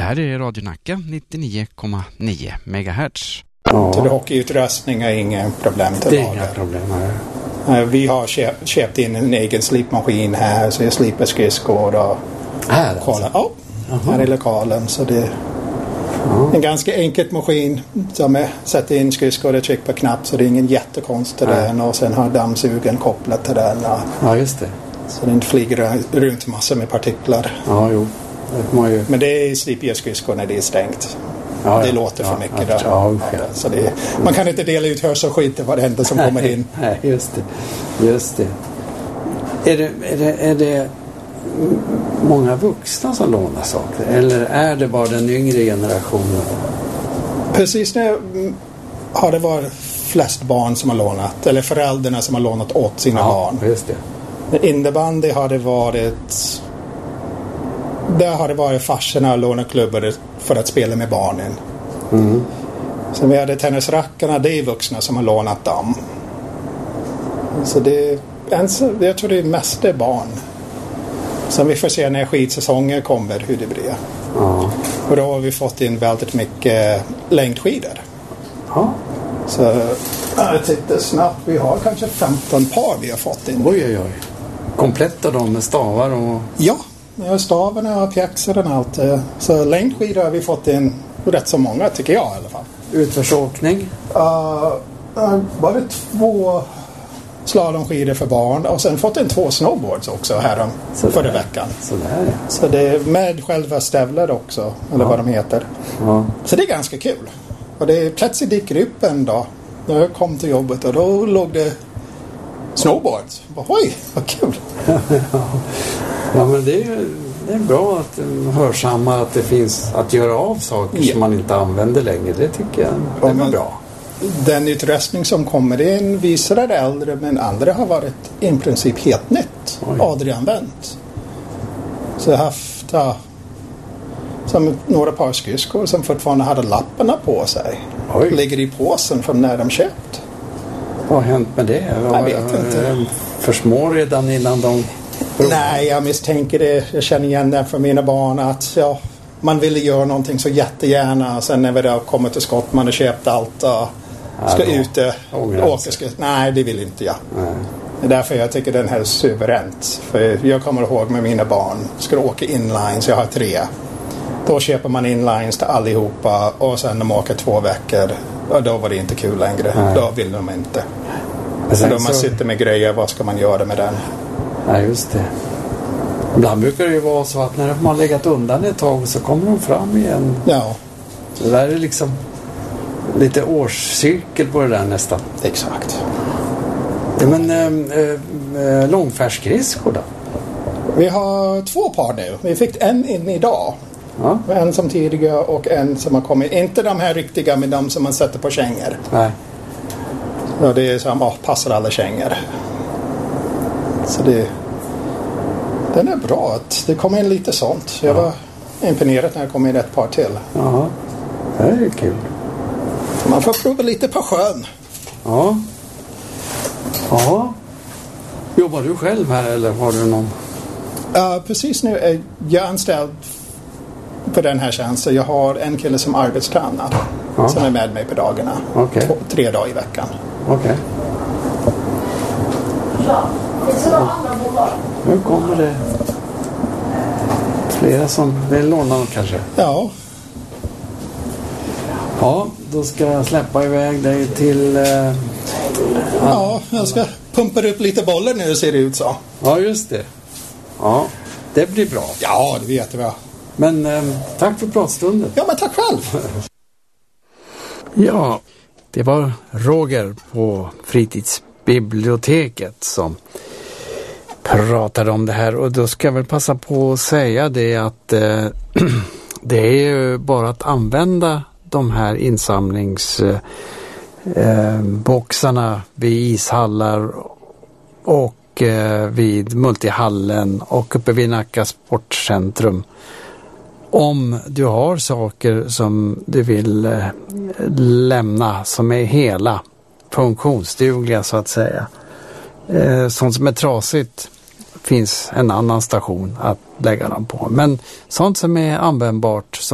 här är Radio Nacka 99,9 MHz. Ja. Så hockeyutrustning är inga problem till det är inga problem här. Vi har köpt in en egen slipmaskin här, så jag slipar skridskor och kolla. Ja, här i lokalen. Så det är en ganska enkel maskin som är sätter in skridskor och trycker på knapp, så det är ingen jättekonst till den, och sen har dammsugen kopplat till den. Ja, just det. Så det inte flyger runt massor med partiklar. Ja, jo. Men det är slipar skridskor när det är stängt. Ja, det låter för mycket där. Ja. Så man kan inte dela ut hörselskit till varenda som kommer in. Nej, just det. Är det många vuxna som lånar saker? Eller är det bara den yngre generationen? Precis nu har det varit flest barn som har lånat. Eller föräldrarna som har lånat åt sina barn. Just det. Innebandy har det varit... Där har det varit farsorna och låneklubbor för att spela med barnen. Mm. Sen vi hade tennisrackarna, det är vuxna som har lånat dem. Så jag tror det är mest det barn. Sen vi får se när skidsäsongen kommer hur det blir. Ja. Och då har vi fått in väldigt mycket längdskidor. Ja. Så jag tittar snabbt, vi har kanske 15 par vi har fått in. Oj. Kompletta dem med stavar och... Ja. Stavarna och pjäxor och allt. Så längdskidor har vi fått in rätt så många, tycker jag i alla fall. Utförsåkning? Bara 2 slalomskidor för barn, och sen fått in 2 snowboards också här förra veckan. Så det är med själva stävlar också, eller vad de heter. Ja. Så det är ganska kul. Och det är plötsligt dyker upp en dag när jag kom till jobbet, och då låg det snowboards. Oj, vad kul! Ja, men det är bra att hörsamma att det finns att göra av saker som man inte använder längre. Det tycker jag är bra. Den utrustning som kommer in visar det äldre, men andra har varit i princip helt nytt. Aldrig använt. Så jag har haft som några par skridskor som fortfarande hade lapparna på sig. Ligger i påsen från när de köpt. Vad har hänt med det? Jag vet inte. För små redan innan de... Nej, jag misstänker det. Jag känner igen det för mina barn att man ville göra någonting så jättegärna. Sen när vi har kommit till skott, man har köpt allt och ska ut och åka. Nej, det vill inte jag. Nej. Det är därför jag tycker den här är suveränt. För jag kommer ihåg med mina barn, ska åka inlines, jag har 3. Då köper man inlines till allihopa, och sen de åker 2 veckor, och då var det inte kul längre. Nej. Då vill de inte. Så då man sitter med grejer, vad ska man göra med den? Ja, just det. Ibland brukar det ju vara så att när man har legat undan ett tag så kommer de fram igen. Ja. Så där är liksom lite årscykel på det där nästan. Exakt. Men långfärdsskridskor då? Vi har 2 par nu. Vi fick en in idag. Ja. En som tidigare och en som har kommit. Inte de här riktiga, men de som man sätter på kängor. Nej. Ja, det är som passar alla kängor. Så den är bra att det kommer in lite sånt. Jag var imponerad när jag kom in ett par till. Ja, det är kul. Man får prova lite på sjön. Ja. Ja. Jobbar du själv här eller har du någon? Precis nu är jag anställd för den här tjänsten. Jag har en kille som arbetstränar som är med mig på dagarna. 3 dagar i veckan. Okej. Nu kommer det flera som vill låna något kanske. Ja. Ja, då ska jag släppa iväg dig till... Ja, jag ska pumpa upp lite bollar nu, ser det ut så. Ja, just det. Ja, det blir bra. Ja, det vet jag. Men tack för pratstunden. Ja, men tack själv. Ja, det var Roger på fritidsbiblioteket som pratade om det här, och då ska jag väl passa på att säga det att det är ju bara att använda de här insamlingsboxarna vid ishallar och vid multihallen och uppe vid Nacka sportcentrum. Om du har saker som du vill lämna som är hela funktionsdugliga så att säga. Sånt som är trasigt finns en annan station att lägga dem på. Men sånt som är användbart